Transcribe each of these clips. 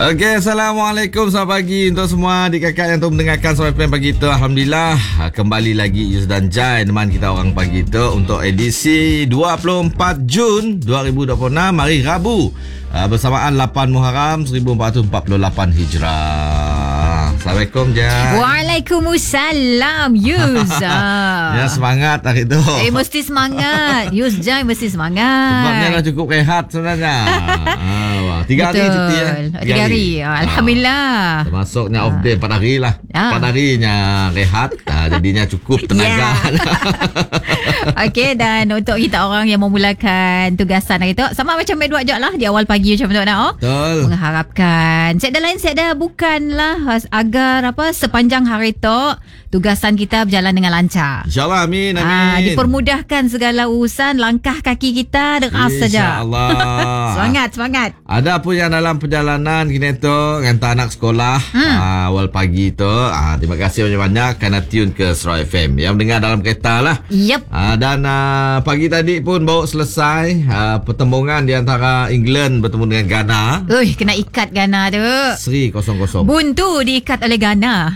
Okey, Assalamualaikum, selamat pagi untuk semua adik kakak yang tu mendengarkan Suara FM pagi tu. Alhamdulillah, kembali lagi Yus dan Jai teman kita orang pagi tu untuk edisi 24 Jun 2026 hari Rabu, bersamaan 8 Muharram 1448 Hijrah. Assalamualaikum, Jai. Waalaikumsalam, Yus. Ya, semangat hari tu. Mesti semangat. Yus Jai mesti semangat. Sebabnya dah cukup rehat sebenarnya. 3 hari cuti ya. 3 hari. Alhamdulillah. Termasuknya off day 4 hari lah. 4 harinya rehat. Jadinya cukup tenaga. Okey, dan untuk kita orang yang memulakan tugasan hari tu, sama macam Medwak je lah di awal pagi macam tu nak. Betul. Mengharapkan sekda lain sekda bukanlah agar sepanjang hari tu tugasan kita berjalan dengan lancar. InsyaAllah, amin, amin. Dipermudahkan segala urusan, langkah kaki kita deras saja. InsyaAllah. Semangat. Ada pun yang dalam perjalanan kini tu hantar anak sekolah awal pagi tu. Terima kasih banyak-banyak kerana tune ke Suara FM yang mendengar dalam kereta lah. Yep. Dan pagi tadi pun baru selesai pertembungan di antara England bertemu dengan Ghana. Kena ikat Ghana tu. Seri 0-0. Buntu diikat oleh Ghana.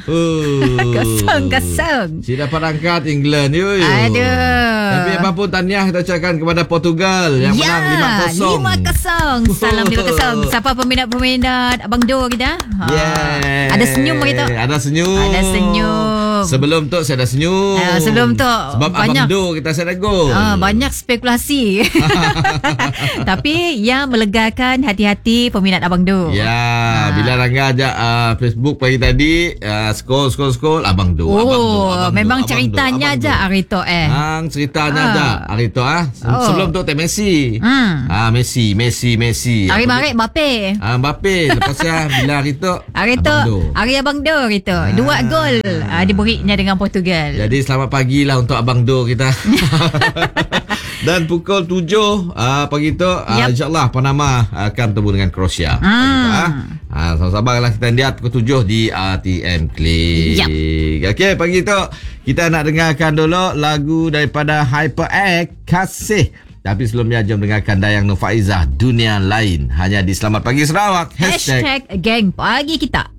0-0. Si dapat angkat England. Aduh. Tapi apapun tahniah kita ucapkan kepada Portugal yang menang 5-0. 5-0. Salam 5-0. Siapa peminat-peminat Abang Do kita? Ada senyum kita. Ada senyum. Sebelum tu saya ada senyum. Sebelum tu sebab banyak, Abang Do kita saya ada gol. Banyak spekulasi. Tapi yang melegakan hati-hati peminat Abang Do. Ya, bila Rangga ajak Facebook pagi tadi, scroll Abang Do. Memang ceritanya aja hari tu ceritanya aja hari tu Sebelum tu Messi. Messi. Hari Maret Mbappe. Lepas bila hari tu hari Abang Do gitu. 2 gol diberinya dengan Portugal. Jadi selamat pagi lah untuk Abang Do kita. Dan pukul 7 pagi tu insyaAllah Panama akan bertemu dengan Croatia. Sabar-sabarlah kita lihat pukul 7 di RTM Click. Okey, pagi tu kita nak dengarkan dulu lagu daripada HyperX, Kasih. Tapi sebelumnya jom dengarkan Dayang Nur Faizah, Dunia Lain, hanya di Selamat Pagi Sarawak. #Geng Pagi Kita.